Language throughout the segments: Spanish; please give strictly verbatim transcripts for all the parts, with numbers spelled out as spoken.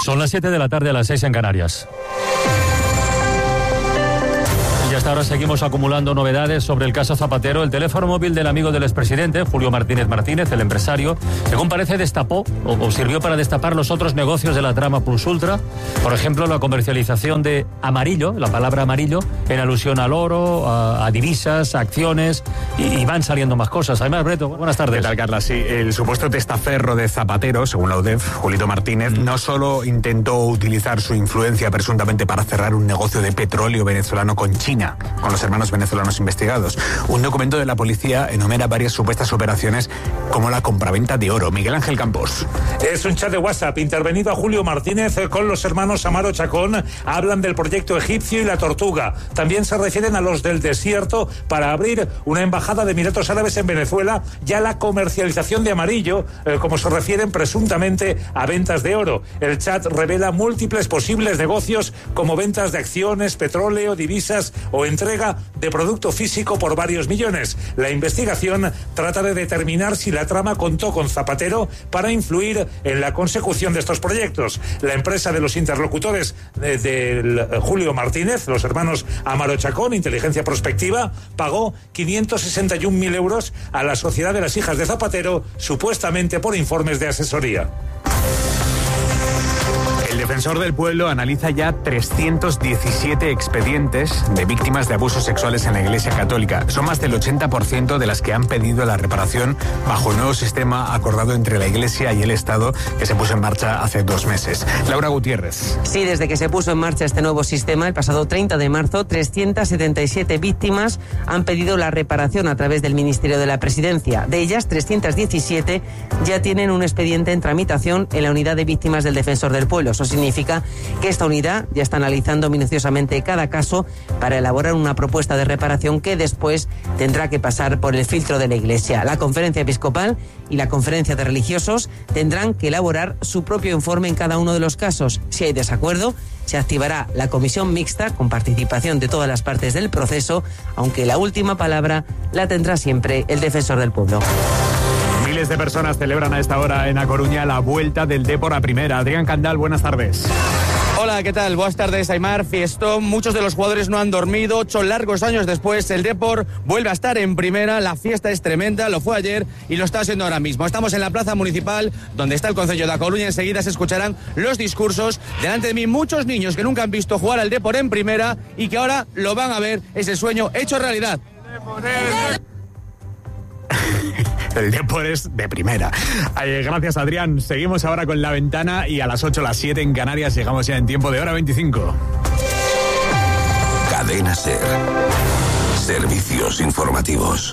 Son las siete de la tarde, a las seis en Canarias. Y hasta ahora seguimos acumulando novedades sobre el caso Zapatero. El teléfono móvil del amigo del expresidente, Julio Martínez Martínez, el empresario, según parece destapó o, o sirvió para destapar los otros negocios de la trama Plus Ultra. Por ejemplo, la comercialización de amarillo, la palabra amarillo, en alusión al oro, a, a divisas, a acciones, y, y van saliendo más cosas. Además, Breto, buenas tardes. ¿Qué tal, Carla? Sí, el supuesto testaferro de Zapatero, según la U D E F, Julito Martínez, mm. no solo intentó utilizar su influencia presuntamente para cerrar un negocio de petróleo venezolano con China, con los hermanos venezolanos investigados. Un documento de la policía enumera varias supuestas operaciones como la compraventa de oro. Miguel Ángel Campos. Es un chat de WhatsApp intervenido a Julio Martínez con los hermanos Amaro Chacón. Hablan del proyecto egipcio y la Tortuga. También se refieren a los del desierto para abrir una embajada de Emiratos Árabes en Venezuela y a la comercialización de amarillo, eh, como se refieren presuntamente a ventas de oro. El chat revela múltiples posibles negocios como ventas de acciones, petróleo, divisas o entrega de producto físico por varios millones. La investigación trata de determinar si la trama contó con Zapatero para influir en la consecución de estos proyectos. La empresa de los interlocutores de, de Julio Martínez, los hermanos Amaro Chacón, Inteligencia Prospectiva, pagó quinientos sesenta y un mil euros a la Sociedad de las Hijas de Zapatero, supuestamente por informes de asesoría. El defensor del pueblo analiza ya trescientos diecisiete expedientes de víctimas de abusos sexuales en la Iglesia Católica. Son más del ochenta por ciento de las que han pedido la reparación bajo el nuevo sistema acordado entre la Iglesia y el Estado, que se puso en marcha hace dos meses. Laura Gutiérrez. Sí, desde que se puso en marcha este nuevo sistema, el pasado treinta de marzo, trescientas setenta y siete víctimas han pedido la reparación a través del Ministerio de la Presidencia. De ellas, trescientas diecisiete ya tienen un expediente en tramitación en la Unidad de Víctimas del Defensor del Pueblo. Eso significa que esta unidad ya está analizando minuciosamente cada caso para elaborar una propuesta de reparación que después tendrá que pasar por el filtro de la Iglesia. La Conferencia Episcopal y la Conferencia de Religiosos tendrán que elaborar su propio informe en cada uno de los casos. Si hay desacuerdo, se activará la comisión mixta con participación de todas las partes del proceso, aunque la última palabra la tendrá siempre el defensor del pueblo. Miles de personas celebran a esta hora en A Coruña la vuelta del Depor a Primera. Adrián Candal, buenas tardes. Hola, ¿qué tal? Buenas tardes, Aimar. Fiestón, muchos de los jugadores no han dormido. Ocho largos años después, el Depor vuelve a estar en Primera. La fiesta es tremenda, lo fue ayer y lo está haciendo ahora mismo. Estamos en la plaza municipal, donde está el Concello de A Coruña. Enseguida se escucharán los discursos. Delante de mí, muchos niños que nunca han visto jugar al Depor en Primera y que ahora lo van a ver. Es el sueño hecho realidad. El Depor es de primera. Eh, gracias, Adrián. Seguimos ahora con La Ventana y a las ocho, las siete en Canarias llegamos ya en tiempo de hora veinticinco. Cadena SER. Servicios informativos.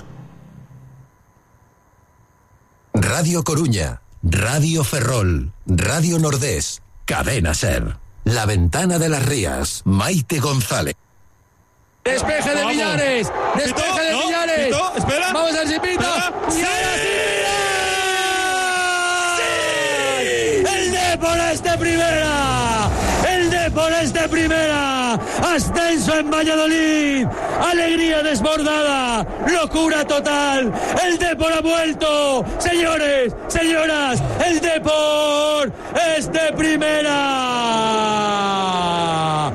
Radio Coruña, Radio Ferrol, Radio Nordés, Cadena SER. La Ventana de las Rías, Maite González. Despeje de Villares, despeje de no, Villares. Pito, espera. Vamos a ver si pita. ¡Sí! ¡Sí! El Depor es de primera. El Depor es de primera. Ascenso en Valladolid. Alegría desbordada. Locura total. El Depor ha vuelto. Señores, señoras, el Depor es de primera.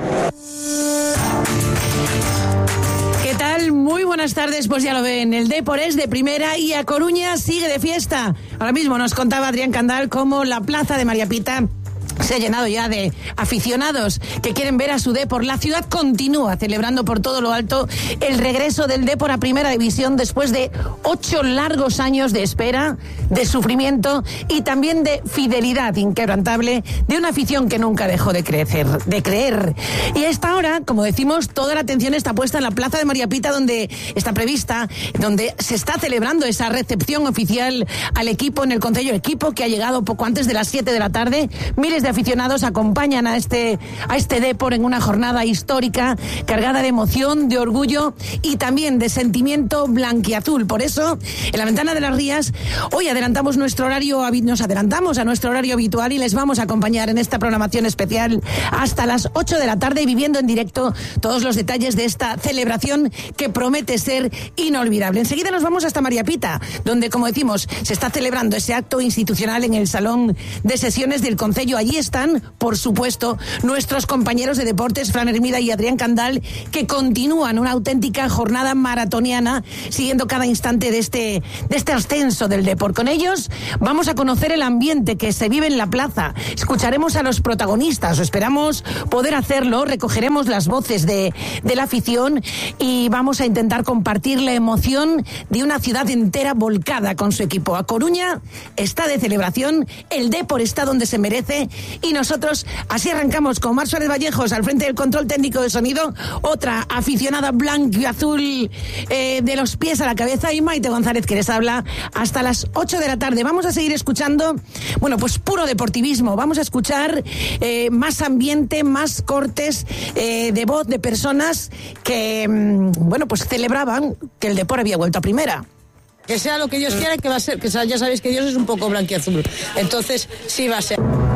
Muy buenas tardes, pues ya lo ven, el Depor es de primera y A Coruña sigue de fiesta. Ahora mismo nos contaba Adrián Candal cómo la plaza de María Pita se ha llenado ya de aficionados que quieren ver a su Depor. La ciudad continúa celebrando por todo lo alto el regreso del Depor a Primera División después de ocho largos años de espera, de sufrimiento y también de fidelidad inquebrantable de una afición que nunca dejó de crecer, de creer. Y a esta hora, como decimos, toda la atención está puesta en la plaza de María Pita, donde está prevista, donde se está celebrando esa recepción oficial al equipo en el concello, equipo que ha llegado poco antes de las siete de la tarde. Miles de aficionados acompañan a este, a este Depor en una jornada histórica cargada de emoción, de orgullo y también de sentimiento blanquiazul. Por eso, en La Ventana de las Rías, hoy adelantamos nuestro horario, nos adelantamos a nuestro horario habitual y les vamos a acompañar en esta programación especial hasta las ocho de la tarde, viviendo en directo todos los detalles de esta celebración que promete ser inolvidable. Enseguida nos vamos hasta María Pita, donde, como decimos, se está celebrando ese acto institucional en el Salón de Sesiones del Concello. Allí está están, por supuesto, nuestros compañeros de deportes, Fran Hermida y Adrián Candal, que continúan una auténtica jornada maratoniana, siguiendo cada instante de este, de este ascenso del deporte. Con ellos vamos a conocer el ambiente que se vive en la plaza, escucharemos a los protagonistas, o esperamos poder hacerlo, recogeremos las voces de, de la afición y vamos a intentar compartir la emoción de una ciudad entera volcada con su equipo. A Coruña está de celebración, el Depor está donde se merece y nosotros así arrancamos con Mar Suárez Vallejos al frente del control técnico de sonido, otra aficionada blanco y azul eh, de los pies a la cabeza, y Maite González, que les habla hasta las ocho de la tarde. Vamos a seguir escuchando, bueno, pues puro deportivismo, vamos a escuchar eh, más ambiente, más cortes eh, de voz de personas que, mm, bueno, pues celebraban que el Depor había vuelto a primera. Que sea lo que Dios quiera, que va a ser, que ya sabéis que Dios es un poco blanquiazul. Entonces, sí va a ser.